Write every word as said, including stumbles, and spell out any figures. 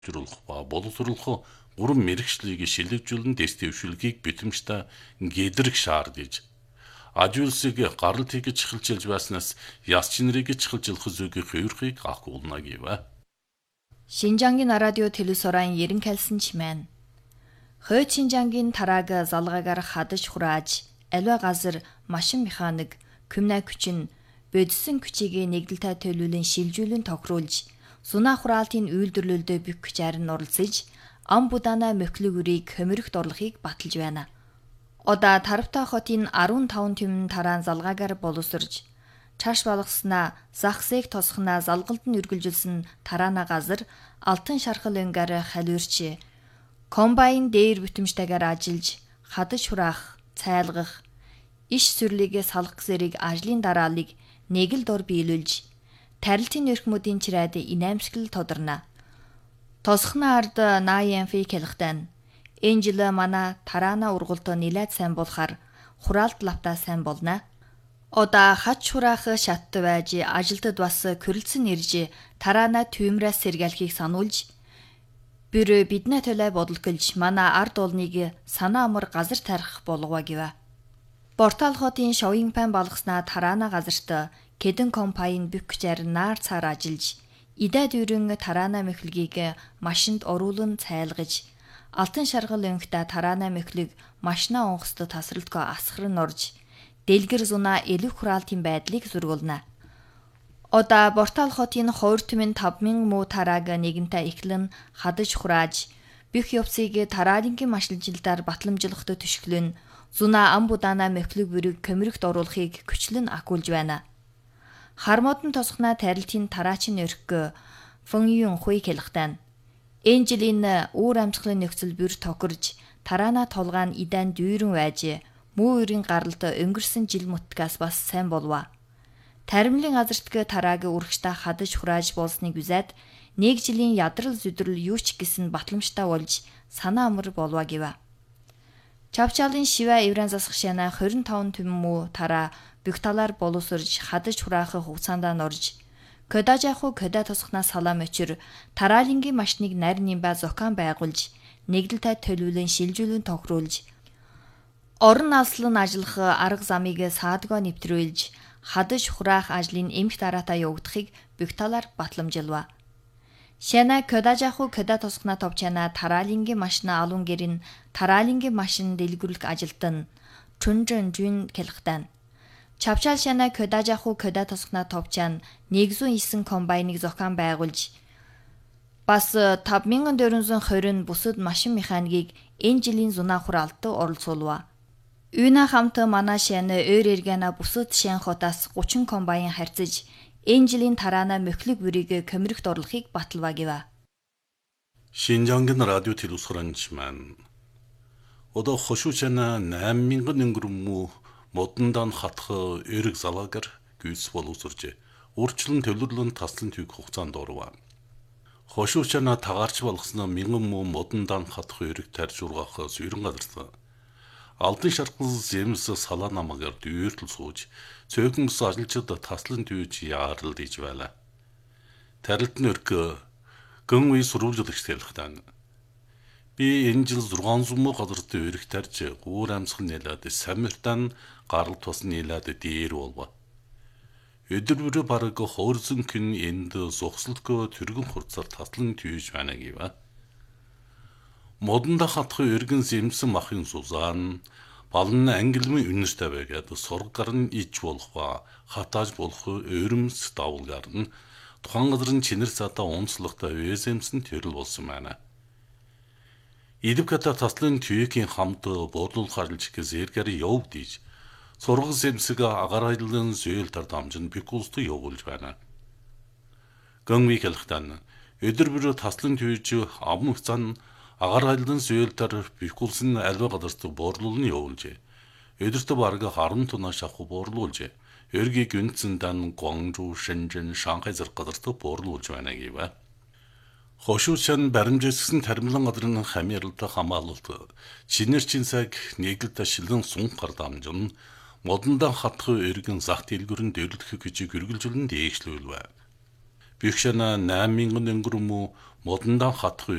боловсруулах ба боловсруулах гурван мэрэгчлийг шилжүүлэн дэс дэвшүүлгийг битэмжтэй гэдрэг шаардж аж үйлсийг гарал тэгж чухалчилж байснаас яс чинрийг чухалжлах зүйгийн хувирхыг агуулна гэв. Шинжангийн радио телевизорын ерэн калсан чимэн. Хойд Шинжангийн тарааг залгаагаар хадаж хурааж, аливаа газар машин механик, күмнэ күчин, бодисон күчийг нэгдэлтэй төлөвлөн шилжүүлэн тохируулж, сунаа хураалтын үйлдвэрлэлдээ бүх хүчээр нь оролцож, ам будана мөхлөг үрийг хөмөрөгт орлохыг баталж байна. Одаа Тарвта хотын арван таван түмэн тараан залгаагаар боловсрж, чаш болгоснаа захсыг тосхнаа залгалд нь үргэлжилсэн тараана газар алтан шархал өнгээр халиурч, комбайн дээр бүтэмжтэйгээр ажиллаж, хадаж хураах, цайлгах, иш сүрлигээ салах гэсэрийг ажлын дараалыг нэг л дор биелүүлж, тарилтын өрхмөдийн чирээд инээмсгэл тодорно. Тосхны ард наянфи хэлхтэн. Энэ жил манай тараана ургуулт нилээд сайн болохоор хураалт лавтаа сайн болно. Одаа хач хураах шат байж ажилтад бас көрөлцөн ирж тараана түймрээс сэргээлхийг сануулж бүр биднэ төлөө бодлогож манай ард олныг санаа амар газар тарих болгоо гэв. Бортал хотын шовын пан балгаснаа тараана газарт Кэдэн компайн бүкчээр наар цаар ажиллаж, идэ дүүрэн тараана мөхлөгийг машинд оруулан цайлгаж, алтан шаргал өнхтө тараана мөхлөг машина онгоцтой тасралтгүй асхар нь орж, дэлгэр зунаа элэг хураалтын байдлыг зургуулна. Одаа Бортал хотын хоёр түмэн таван мянган муу тарааг нэгэнтээ эхлэн хадаж хурааж, бүх явцыг тараалынгийн машинжилтаар батламжлахад төшөглөн, зунаа ам будана мөхлөг бүрийг көмөрөгт оруулахыг хүчлэн агуулж байна. Хармодон тосхнаа тарилтын тараачин өрхгөө фэн юн хуй хэлхтэн. Энэ жилийн үүр амсгалын нөхцөл бүр тохирж, тараана толгаан идэн дүүрэн байж, муу үрийн гаралд өнгөрсөн жил мутгаас бас сайн болва. Таримлын газартг тарааг үргчтэй хадаж хурааж болсныг үзээд нэг жилийн ядрал зүдрэл юу ч гэсэн батламжтай болж санаа амар болва гэв. Чавчаалын шивэ евран засах шана двадцать пять түмэн муу тараа бүх талаар боловсрж хадаж хураах хугацаанд нь орж, көдажаху көдө тосхнаа салам өчр тараалынгийн машиныг нарийн ба зохион байгуулж, нэгдэлтэй төлөвлөн шилжүүлэн тохируулж, орон алслан ажиллах арга замыг саадгаа нэвтрүүлж, хадаж хураах ажлын эмх дараатаа явагдахыг бүх талаар батламжилва. Шана көдажаху көдө тосхнаа товчана тараалынгийн машина алун гэрин тараалынгийн машин дэлгүрлэх ажилтан чүнжэн жүн хэлхтэн. Чавчаал шана көдажаху көдө тосхнаа товчан нэг зуун девять комбайныг зохион байгуулж, бас таван мянган дөрвөн зуун двадцать бусад машин механикийг энэ жилийн зунаа хураалтад оролцуулва. Үйнэ хамт манай шана өөр эргэнэ бусад шан хотоос тридцать комбайн харьцаж, энэ жилийн тараана мөхлөг бүрийг көмөрөгт орлохыг баталва гэв. Шинжангийн радио телевизорын одоо хошуучана восемь мянган өнгөрөн муу модондан хатх эрэг залаагаар гүйс боловсрж, урчлан төвлөрлөн таслан түйг хугацаанд орва. Хошуучана тагаарч болгосноо мянган муу модондан хатх эрэг тарж ургаах сүйрэн газарт алтан шаргал зэмс салаа намагаар дүүртэл сууж, цөөхөн ус ажилчид таслан түйж яарал диж байла. Тарилт нь өргө гэн үе сурвалжлагч хэлхтэн. Би энэ жил шесть сот муу газарт өрх тарж, гуур амсгал нэлээд самиртан гарал тус нэлээд дээр болва. Өдөр бүр бараг хоорсон кин энд зогсолтгоо түргэн хурцаар таслан түйж байна гэв. Модонда хатх өргөн зэмсэн махын сузаан, балн ангилмын үнэртэй байгаад сургар нь иж болох ба хатааж болох өрөмс давлгаар нь тухайн газрын чинэр цаатаа унцлагтай вэзэмсэн төрөл болсон байна. Идэвхтэй таслын түйгийн хамт буудлуулах ажиллаж зэргээр явв диж, сургал зэмсэг агаар айлын зөөлтөр дамжин бүх улсад явуулж байна. Гэнви хэлхтэн өдөр бүр таслын түйж амх зан агаар айлын зөөлтөр бүх улсын аливаа газарт буурлуулн явуулж, өдөртөө бараг харан тунаш авах буурлуулж, өргийн гүнцэн дан Гуанчжоу, Шэньчжэн, Шанхай зэрэг газарт буурлуулж байна гэв. Хошуучан баримжсэн таримлан газрын хамааралтай хамаалалт, чинэрчин цаг нэгдэлтэй шилэн сунхар дамжин, модондан хатх өргөн зах дэлгүрэн дэрлэх гэж гэргэлжүүлэн дээшлүүлвэ. Бюхшана найман мянган өнгөрөн мүү модондан хатах